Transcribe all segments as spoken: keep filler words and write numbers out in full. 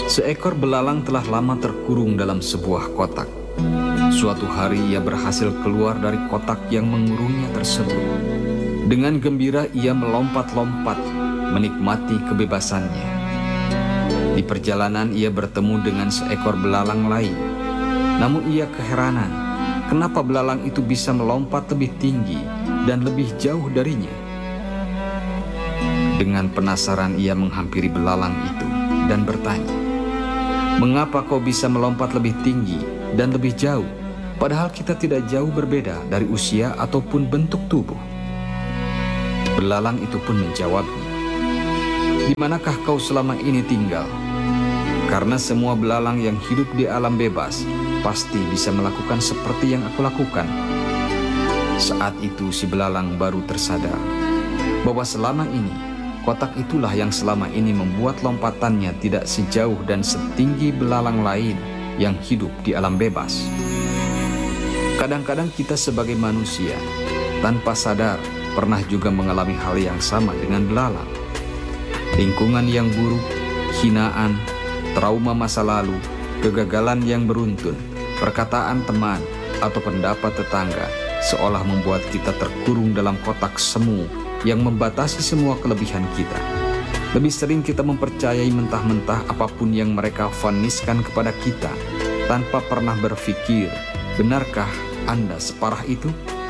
Seekor belalang telah lama terkurung dalam sebuah kotak. Suatu hari ia berhasil keluar dari kotak yang mengurungnya tersebut. Dengan gembira ia melompat-lompat, menikmati kebebasannya. Di perjalanan ia bertemu dengan seekor belalang lain. Namun ia keheranan, kenapa belalang itu bisa melompat lebih tinggi dan lebih jauh darinya? Dengan penasaran ia menghampiri belalang itu dan bertanya, "Mengapa kau bisa melompat lebih tinggi dan lebih jauh, padahal kita tidak jauh berbeda dari usia ataupun bentuk tubuh?" Belalang itu pun menjawabnya, "Di manakah kau selama ini tinggal? Karena semua belalang yang hidup di alam bebas pasti bisa melakukan seperti yang aku lakukan." Saat itu si belalang baru tersadar bahwa selama ini kotak itulah yang selama ini membuat lompatannya tidak sejauh dan setinggi belalang lain yang hidup di alam bebas. Kadang-kadang kita sebagai manusia tanpa sadar pernah juga mengalami hal yang sama dengan belalang. Lingkungan yang buruk, hinaan, trauma masa lalu, kegagalan yang beruntun, perkataan teman, atau pendapat tetangga seolah membuat kita terkurung dalam kotak semu yang membatasi semua kelebihan kita. Lebih sering kita mempercayai mentah-mentah apapun yang mereka voniskan kepada kita, tanpa pernah berpikir, benarkah Anda separah itu?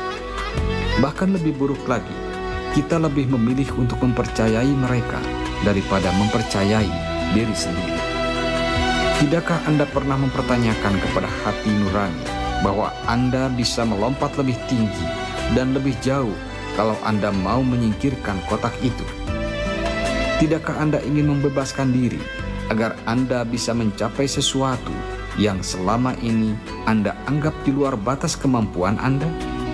Bahkan lebih buruk lagi, kita lebih memilih untuk mempercayai mereka daripada mempercayai diri sendiri. Tidakkah Anda pernah mempertanyakan kepada hati nurani bahwa Anda bisa melompat lebih tinggi dan lebih jauh kalau Anda mau menyingkirkan kotak itu? Tidakkah Anda ingin membebaskan diri agar Anda bisa mencapai sesuatu yang selama ini Anda anggap di luar batas kemampuan Anda?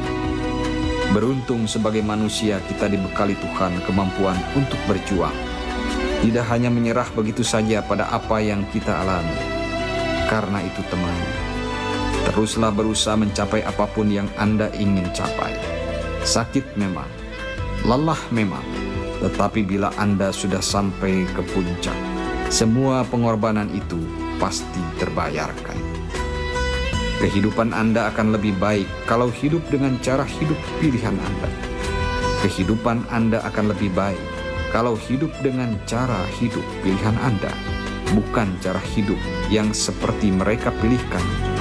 Beruntung sebagai manusia kita dibekali Tuhan kemampuan untuk berjuang. Tidak hanya menyerah begitu saja pada apa yang kita alami. Karena itu teman, teruslah berusaha mencapai apapun yang Anda ingin capai. Sakit memang, lelah memang, tetapi bila Anda sudah sampai ke puncak, semua pengorbanan itu pasti terbayarkan. Kehidupan Anda akan lebih baik kalau hidup dengan cara hidup pilihan Anda. Kehidupan Anda akan lebih baik kalau hidup dengan cara hidup pilihan Anda, bukan cara hidup yang seperti mereka pilihkan